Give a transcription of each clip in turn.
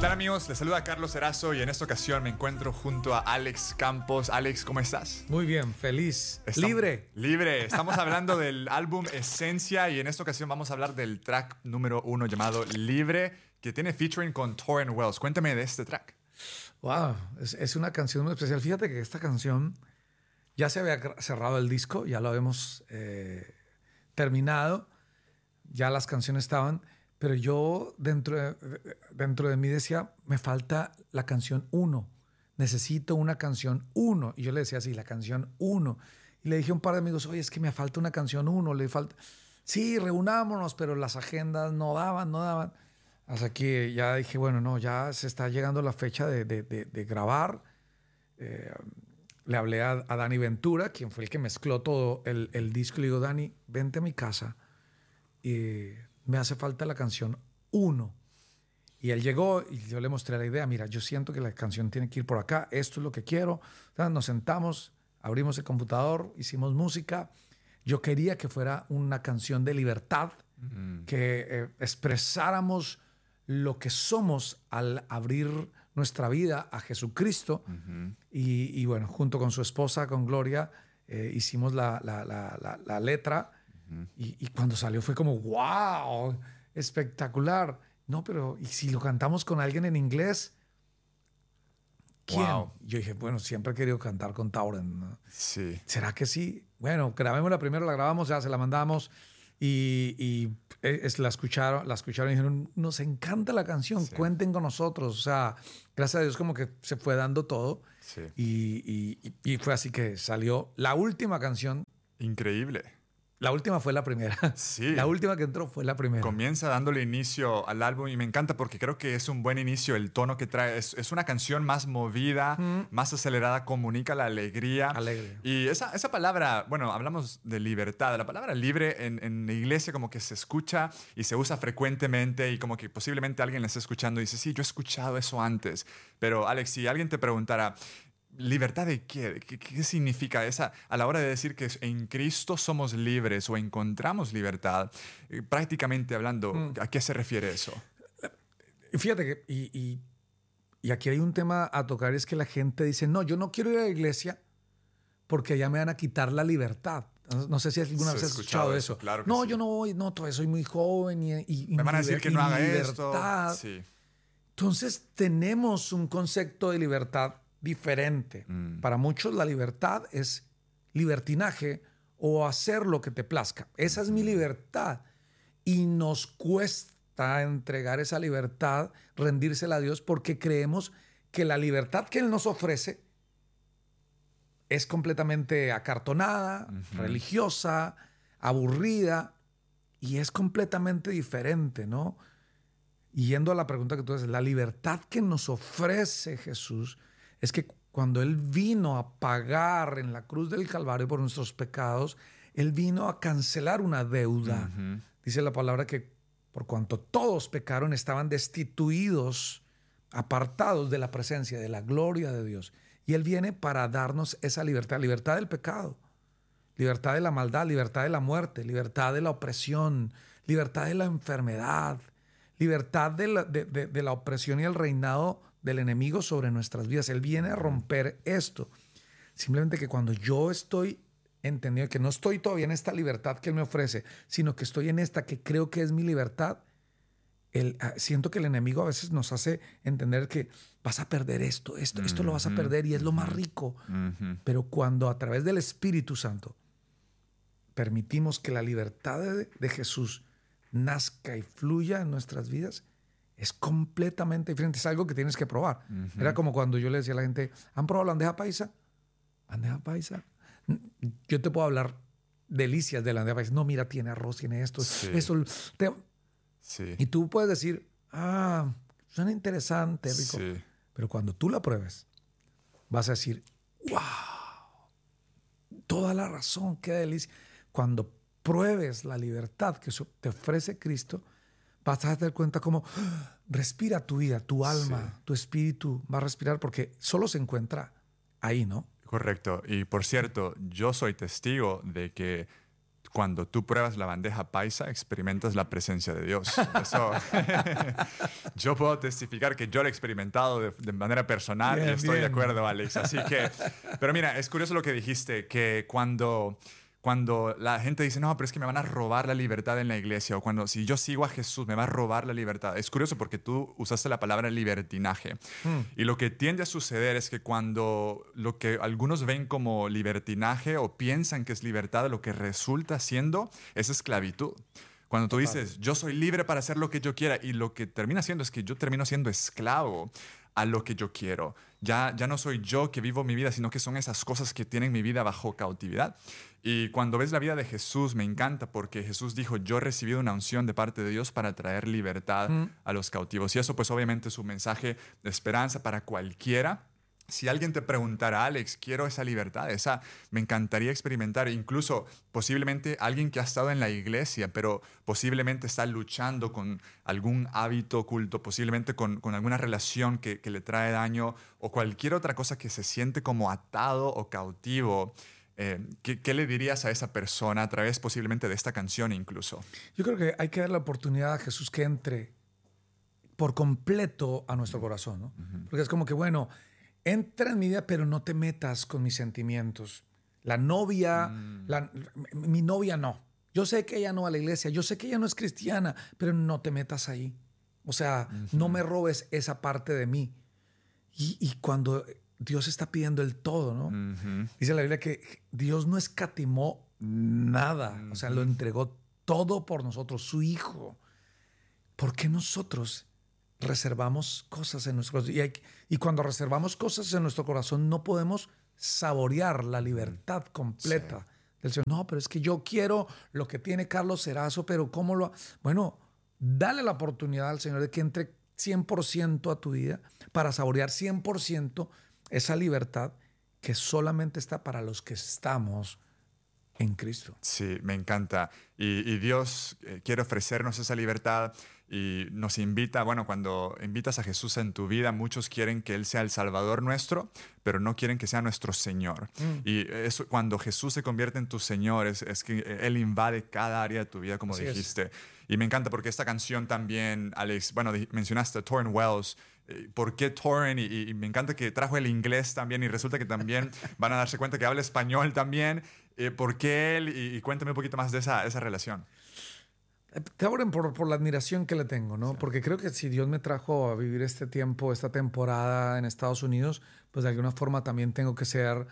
tal, amigos? Les saluda Carlos Erazo y en esta ocasión me encuentro junto a Alex Campos. Alex, ¿cómo estás? Muy bien, feliz. Libre. Estamos hablando del álbum Esencia y en esta ocasión vamos a hablar del track número 1 llamado Libre, que tiene featuring con Torrent Wells. Cuéntame de este track. Wow, es una canción muy especial. Fíjate que esta canción ya se había cerrado el disco, ya lo habíamos terminado, ya las canciones estaban, pero yo dentro de mí decía, me falta la canción 1, necesito una canción 1. Y yo le decía así, la canción 1. Y le dije a un par de amigos, oye, es que me falta una canción 1, le falta... Sí, reunámonos, pero las agendas no daban. Hasta que ya dije, bueno, no, ya se está llegando la fecha de grabar. Le hablé a Dani Ventura, quien fue el que mezcló todo el disco, y le digo, Dani, vente a mi casa y me hace falta la canción 1. Y él llegó y yo le mostré la idea. Mira, yo siento que la canción tiene que ir por acá. Esto es lo que quiero. Entonces nos sentamos, abrimos el computador, hicimos música. Yo quería que fuera una canción de libertad, que expresáramos lo que somos al abrir nuestra vida a Jesucristo. Y bueno, junto con su esposa, con Gloria, hicimos la letra. Y cuando salió fue como, wow, espectacular. No, pero ¿y si lo cantamos con alguien en inglés? ¿Quién? Wow. Yo dije, bueno, siempre he querido cantar con Torrent, ¿no? Sí. ¿Será que sí? Bueno, grabémosla primero, la grabamos, ya se la mandamos y la escucharon y dijeron, nos encanta la canción, sí, cuenten con nosotros. O sea, gracias a Dios como que se fue dando todo. Sí. Y fue así que salió la última canción. Increíble. La última fue la primera. Sí. La última que entró fue la primera. Comienza dándole inicio al álbum y me encanta porque creo que es un buen inicio. El tono que trae es una canción más movida, más acelerada, comunica la alegría. Alegre. Y esa palabra, bueno, hablamos de libertad. La palabra libre en la iglesia como que se escucha y se usa frecuentemente y como que posiblemente alguien la esté escuchando y dice, sí, yo he escuchado eso antes. Pero Alex, si alguien te preguntara, ¿libertad de qué? ¿Qué significa esa? A la hora de decir que en Cristo somos libres o encontramos libertad, prácticamente hablando, ¿a qué se refiere eso? Fíjate que, y aquí hay un tema a tocar, es que la gente dice, no, yo no quiero ir a la iglesia porque allá me van a quitar la libertad. No sé si alguna vez has escuchado eso. Claro que no, sí. yo no voy, no, todavía soy muy joven y me van a decir que no haga libertad. Esto. Sí. Entonces tenemos un concepto de libertad diferente. Para muchos la libertad es libertinaje o hacer lo que te plazca. Esa es mi libertad. Y nos cuesta entregar esa libertad, rendírsela a Dios, porque creemos que la libertad que Él nos ofrece es completamente acartonada, religiosa, aburrida, y es completamente diferente, ¿no? Y yendo a la pregunta que tú haces, la libertad que nos ofrece Jesús es que cuando Él vino a pagar en la cruz del Calvario por nuestros pecados, Él vino a cancelar una deuda. Dice la palabra que por cuanto todos pecaron, estaban destituidos, apartados de la presencia, de la gloria de Dios. Y Él viene para darnos esa libertad, libertad del pecado, libertad de la maldad, libertad de la muerte, libertad de la opresión, libertad de la enfermedad, libertad de la opresión y el reinado del enemigo sobre nuestras vidas. Él viene a romper esto. Simplemente que cuando yo estoy entendiendo que no estoy todavía en esta libertad que Él me ofrece, sino que estoy en esta que creo que es mi libertad, siento que el enemigo a veces nos hace entender que vas a perder esto lo vas a perder y es lo más rico. Pero cuando a través del Espíritu Santo permitimos que la libertad de Jesús nazca y fluya en nuestras vidas, es completamente diferente. Es algo que tienes que probar. Era como cuando yo le decía a la gente, ¿han probado la bandeja paisa? ¿Bandeja paisa? Yo te puedo hablar delicias de la bandeja paisa. No, mira, tiene arroz, tiene esto. Sí. Eso. Sí. Y tú puedes decir, suena interesante, rico. Sí. Pero cuando tú la pruebes, vas a decir, wow, toda la razón, qué delicia. Cuando pruebes la libertad que te ofrece Cristo, vas a dar cuenta cómo respira tu vida, tu alma, tu espíritu va a respirar, porque solo se encuentra ahí, ¿no? Correcto. Y por cierto, yo soy testigo de que cuando tú pruebas la bandeja paisa, experimentas la presencia de Dios. Eso, yo puedo testificar que yo lo he experimentado de manera personal y estoy de acuerdo, Alex. Así que, pero mira, es curioso lo que dijiste, que cuando la gente dice, no, pero es que me van a robar la libertad en la iglesia, o cuando si yo sigo a Jesús me va a robar la libertad. Es curioso porque tú usaste la palabra libertinaje. Y lo que tiende a suceder es que cuando lo que algunos ven como libertinaje o piensan que es libertad, lo que resulta siendo es esclavitud. Cuando tú dices, yo soy libre para hacer lo que yo quiera, y lo que termina siendo es que yo termino siendo esclavo a lo que yo quiero. Ya no soy yo que vivo mi vida, sino que son esas cosas que tienen mi vida bajo cautividad. Y cuando ves la vida de Jesús, me encanta porque Jesús dijo, yo he recibido una unción de parte de Dios para traer libertad a los cautivos. Y eso pues obviamente es un mensaje de esperanza para cualquiera. Si alguien te preguntara, Alex, quiero esa libertad, me encantaría experimentar, incluso posiblemente alguien que ha estado en la iglesia, pero posiblemente está luchando con algún hábito oculto, posiblemente con alguna relación que le trae daño o cualquier otra cosa que se siente como atado o cautivo. ¿Qué le dirías a esa persona a través posiblemente de esta canción incluso? Yo creo que hay que dar la oportunidad a Jesús que entre por completo a nuestro corazón, ¿no? Porque es como que, bueno, entra en mi vida, pero no te metas con mis sentimientos. La novia, mi novia no. Yo sé que ella no va a la iglesia, yo sé que ella no es cristiana, pero no te metas ahí. O sea, no me robes esa parte de mí. Y cuando Dios está pidiendo el todo, ¿no? Dice la Biblia que Dios no escatimó nada. O sea, lo entregó todo por nosotros, su Hijo. ¿Por qué nosotros reservamos cosas en nuestro corazón? Y cuando reservamos cosas en nuestro corazón, no podemos saborear la libertad completa del Señor. No, pero es que yo quiero lo que tiene Carlos Cerazo, pero ¿cómo lo...? Bueno, dale la oportunidad al Señor de que entre 100% a tu vida para saborear 100% esa libertad que solamente está para los que estamos en Cristo. Sí, me encanta. Y Dios quiere ofrecernos esa libertad y nos invita, bueno, cuando invitas a Jesús en tu vida, muchos quieren que Él sea el Salvador nuestro, pero no quieren que sea nuestro Señor. Y eso, cuando Jesús se convierte en tu Señor, es que Él invade cada área de tu vida, como dijiste. Y me encanta porque esta canción también, Alex, bueno, mencionaste a Tauren Wells. ¿Por qué Tauren? Y me encanta que trajo el inglés también y resulta que también van a darse cuenta que habla español también. ¿Por qué él? Y cuéntame un poquito más de esa relación. Tauren por la admiración que le tengo, ¿no? Sí. Porque creo que si Dios me trajo a vivir este tiempo, esta temporada en Estados Unidos, pues de alguna forma también tengo que ser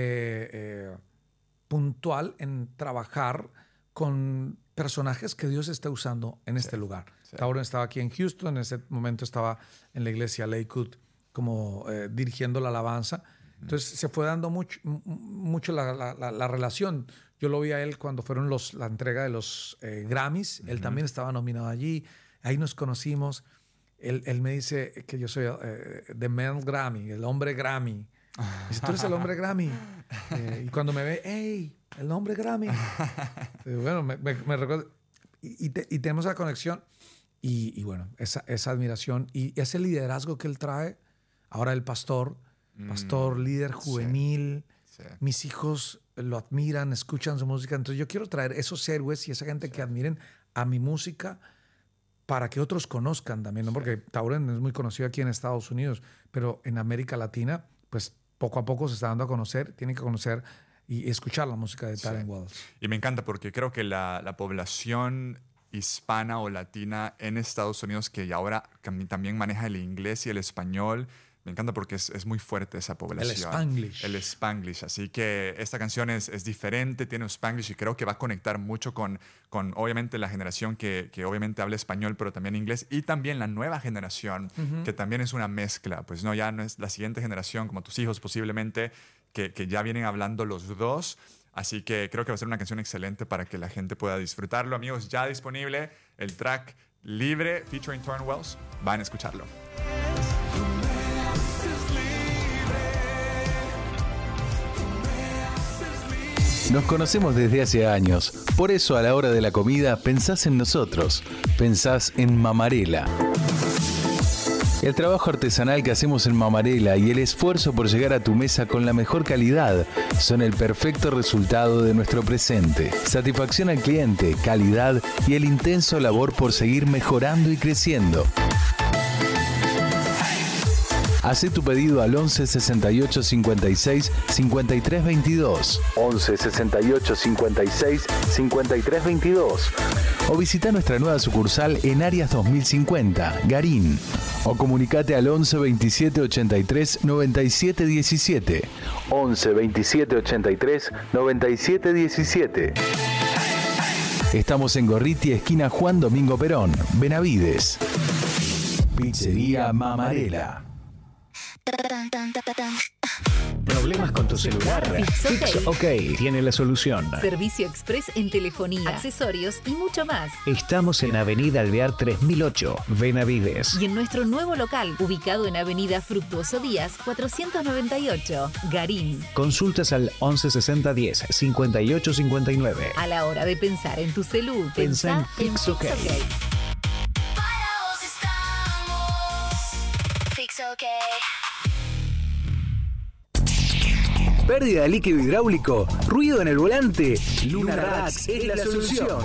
puntual en trabajar con personajes que Dios está usando en este lugar. Sí. Tauren estaba aquí en Houston, en ese momento estaba en la iglesia Lakewood como dirigiendo la alabanza. Entonces se fue dando mucho la relación. Yo lo vi a él cuando fueron la entrega de los Grammys. Él también estaba nominado allí. Ahí nos conocimos. Él me dice que yo soy the man Grammy, el hombre Grammy. Dice, tú eres el hombre Grammy. Y cuando me ve, ¡hey! El hombre Grammy. Bueno, me recuerdo. Y tenemos la conexión. Y bueno, esa admiración y ese liderazgo que él trae. Ahora el pastor, líder juvenil. Sí. Mis hijos lo admiran, escuchan su música. Entonces yo quiero traer esos héroes y esa gente que admiren a mi música para que otros conozcan también, ¿no? Porque Tauren es muy conocido aquí en Estados Unidos, pero en América Latina, pues poco a poco se está dando a conocer. Tienen que conocer y escuchar la música de Tauren Wells. Y me encanta porque creo que la población hispana o latina en Estados Unidos que ahora también maneja el inglés y el español, me encanta porque es muy fuerte esa población. El Spanglish. Así que esta canción es diferente, tiene un Spanglish y creo que va a conectar mucho con obviamente la generación que obviamente habla español, pero también inglés. Y también la nueva generación, que también es una mezcla. Pues no, ya no es la siguiente generación, como tus hijos posiblemente, que ya vienen hablando los dos. Así que creo que va a ser una canción excelente para que la gente pueda disfrutarlo. Amigos, ya disponible el track Libre featuring Tauren Wells. Van a escucharlo. Nos conocemos desde hace años, por eso a la hora de la comida pensás en nosotros, pensás en Mamarela. El trabajo artesanal que hacemos en Mamarela y el esfuerzo por llegar a tu mesa con la mejor calidad son el perfecto resultado de nuestro presente. Satisfacción al cliente, calidad y el intenso labor por seguir mejorando y creciendo. Hacé tu pedido al 11 68 56 53 22. 11 68 56 53 22. O visita nuestra nueva sucursal en Arias 2050, Garín. O comunicate al 11 27 83 97 17. 11 27 83 97 17. Estamos en Gorriti, esquina Juan Domingo Perón, Benavides. Pizzería Mamarela. ¿Problemas con tu celular? Fix OK tiene la solución. Servicio express en telefonía, accesorios y mucho más. Estamos en Avenida Alvear 3008, Benavides. Y en nuestro nuevo local, ubicado en Avenida Fructuoso Díaz 498, Garín. Consultas al 11 60 10 58 59. A la hora de pensar en tu celú, pensá en Fix OK. Pérdida de líquido hidráulico, ruido en el volante. Luna Racks es la solución.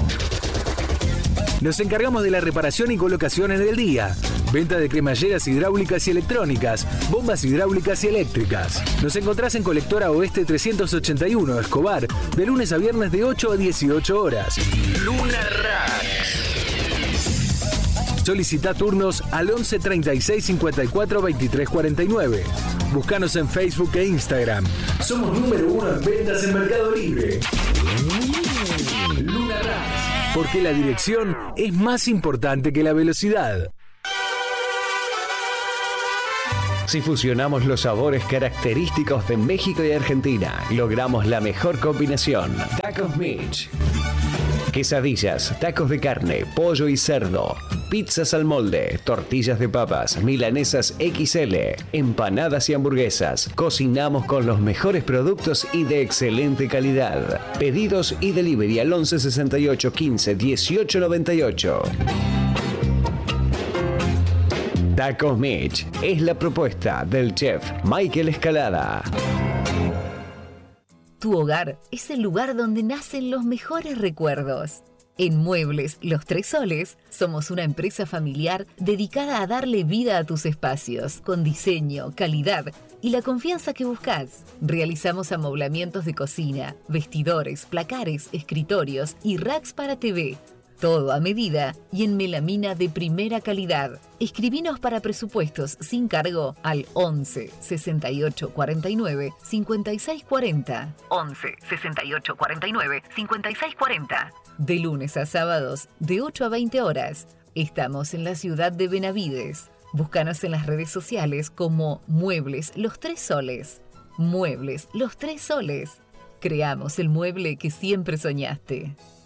Nos encargamos de la reparación y colocación en el día. Venta de cremalleras hidráulicas y electrónicas, bombas hidráulicas y eléctricas. Nos encontrás en Colectora Oeste 381, Escobar, de lunes a viernes de 8 a 18 horas. Luna Racks. Solicita turnos al 11 36 54 23 49. Búscanos en Facebook e Instagram. Somos número 1 en ventas en Mercado Libre. Luna Racks. Porque la dirección es más importante que la velocidad. Si fusionamos los sabores característicos de México y Argentina, logramos la mejor combinación. Tacos Mitch. Quesadillas, tacos de carne, pollo y cerdo, pizzas al molde, tortillas de papas, milanesas XL, empanadas y hamburguesas. Cocinamos con los mejores productos y de excelente calidad. Pedidos y delivery al 11 68 15 18 98. Tacos Mitch es la propuesta del chef Michael Escalada. Tu hogar es el lugar donde nacen los mejores recuerdos. En Muebles Los Tres Soles somos una empresa familiar dedicada a darle vida a tus espacios, con diseño, calidad y la confianza que buscas. Realizamos amoblamientos de cocina, vestidores, placares, escritorios y racks para TV. Todo a medida y en melamina de primera calidad. Escribinos para presupuestos sin cargo al 11 68 49 56 40. 11 68 49 56 40. De lunes a sábados, de 8 a 20 horas. Estamos en la ciudad de Benavides. Búscanos en las redes sociales como Muebles Los Tres Soles. Muebles Los Tres Soles. Creamos el mueble que siempre soñaste.